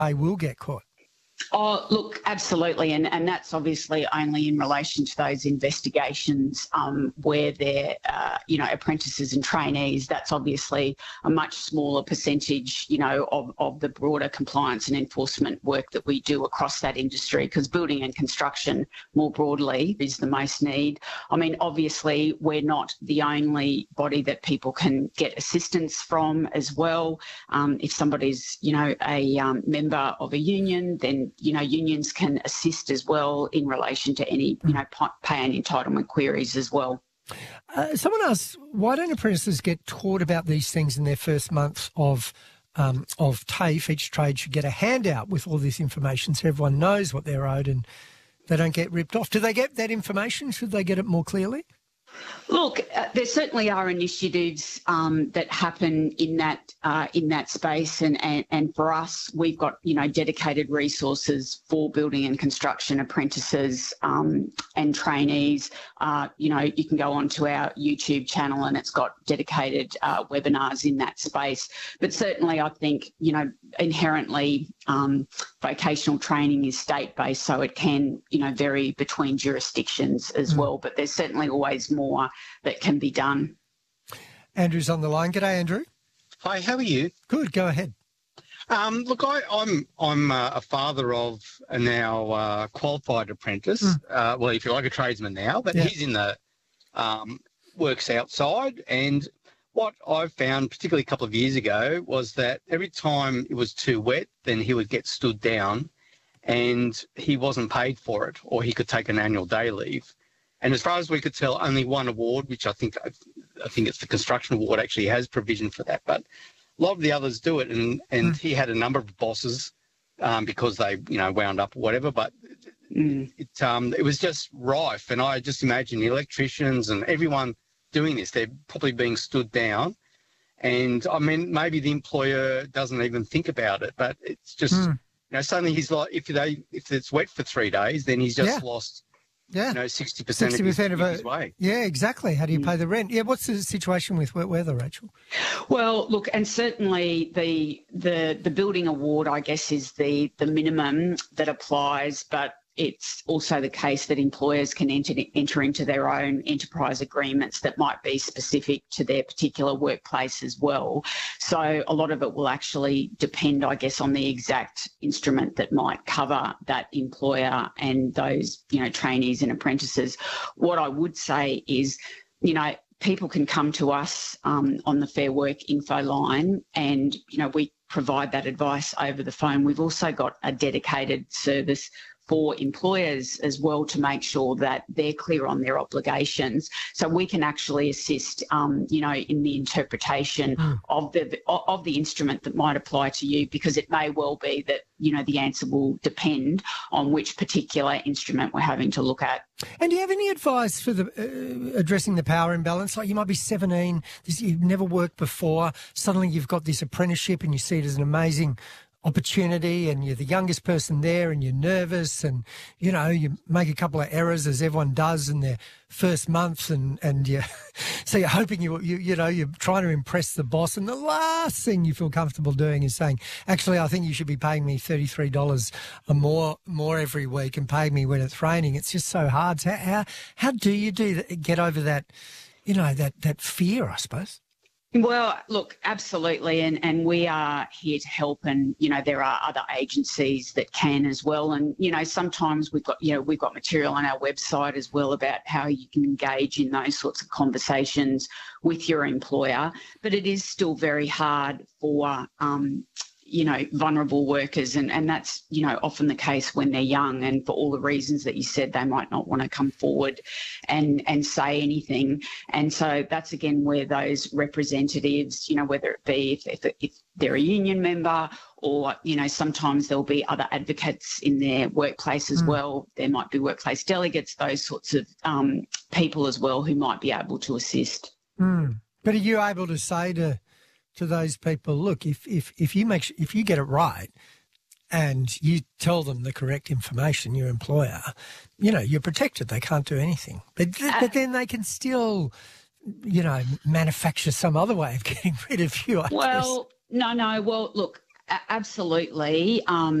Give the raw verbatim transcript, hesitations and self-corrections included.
they will get caught. Oh, look, absolutely. And, and that's obviously only in relation to those investigations um, where they're, uh, you know, apprentices and trainees. That's obviously a much smaller percentage, you know, of, of the broader compliance and enforcement work that we do across that industry, because building and construction more broadly is the most need. I mean, obviously, we're not the only body that people can get assistance from as well. Um, if somebody's, you know, a um, member of a union, then you know, unions can assist as well in relation to any, you know, pay and entitlement queries as well. Uh, someone asked, why don't apprentices get taught about these things in their first month of um, of TAFE? Each trade should get a handout with all this information so everyone knows what they're owed and they don't get ripped off. Do they get that information? Should they get it more clearly? Look, uh, there certainly are initiatives um, that happen in that uh, in that space, and, and and for us, we've got you know dedicated resources for building and construction apprentices um, and trainees. Uh, you know, you can go onto our YouTube channel, and it's got dedicated uh, webinars in that space. But certainly, I think you know inherently um, vocational training is state-based, so it can you know vary between jurisdictions as mm. well. But there's certainly always more more that can be done. Andrew's on the line. G'day, Andrew. Hi, how are you? Good, go ahead. Um, look, I, I'm I'm uh, a father of a now uh, qualified apprentice. Mm. Uh, well, if you like, a tradesman now, but yeah. he's in the um, works outside. And what I've found, particularly a couple of years ago, was that every time it was too wet, then he would get stood down, and he wasn't paid for it, or he could take an annual day leave. And as far as we could tell, only one award, which I think I think it's the construction award, actually has provision for that. But a lot of the others do it, and, and mm. he had a number of bosses um, because they, you know, wound up or whatever. But mm. it um, it was just rife, and I just imagine the electricians and everyone doing this, they're probably being stood down. And I mean, maybe the employer doesn't even think about it, but it's just, mm. you know, suddenly he's like, if they if it's wet for three days, then he's just yeah. lost. Yeah, you know, sixty percent sixty percent of, of his, of a, yeah, exactly. How do you pay the rent? Yeah, what's the situation with wet weather, Rachel? Well, look, and certainly the the the building award, I guess, is the the minimum that applies, but it's also the case that employers can enter, enter into their own enterprise agreements that might be specific to their particular workplace as well. So a lot of it will actually depend, I guess, on the exact instrument that might cover that employer and those, you know, trainees and apprentices. What I would say is, you know, people can come to us um, on the Fair Work info line, and, you know, we provide that advice over the phone. We've also got a dedicated service for employers as well to make sure that they're clear on their obligations. So we can actually assist, um, you know, in the interpretation mm. of the of the instrument that might apply to you, because it may well be that, you know, the answer will depend on which particular instrument we're having to look at. And do you have any advice for the uh, addressing the power imbalance? Like, you might be seventeen, this, you've never worked before, suddenly you've got this apprenticeship and you see it as an amazing opportunity, and you're the youngest person there and you're nervous, and, you know, you make a couple of errors, as everyone does in their first month, and, and you, so you're hoping you, you, you know, you're trying to impress the boss, and the last thing you feel comfortable doing is saying, actually, I think you should be paying me thirty-three dollars or more, more every week and pay me when it's raining. It's just so hard. So how, how do you do that, get over that, you know, that, that fear, I suppose? Well, look, absolutely, and, and we are here to help, and, you know, there are other agencies that can as well, and, you know, sometimes we've got, you know, we've got material on our website as well about how you can engage in those sorts of conversations with your employer, but it is still very hard for, um, you know, vulnerable workers, and, and that's, you know, often the case when they're young, and for all the reasons that you said, they might not want to come forward and, and say anything. And so that's, again, where those representatives, you know, whether it be if, if, if they're a union member, or, you know, sometimes there'll be other advocates in their workplace as mm. well. There might be workplace delegates, those sorts of um, people as well who might be able to assist. Mm. But are you able to say to to those people, look, if if if you make if you get it right and you tell them the correct information, your employer, you know, you're protected. They can't do anything. But th- uh, but then they can still, you know, manufacture some other way of getting rid of you, I well, guess. no, no. Well, look, absolutely. Um,